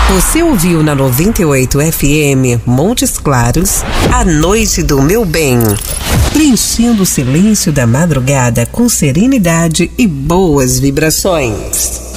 Você ouviu na 98 FM Montes Claros, A Noite do Meu Bem. Preenchendo o silêncio da madrugada com serenidade e boas vibrações.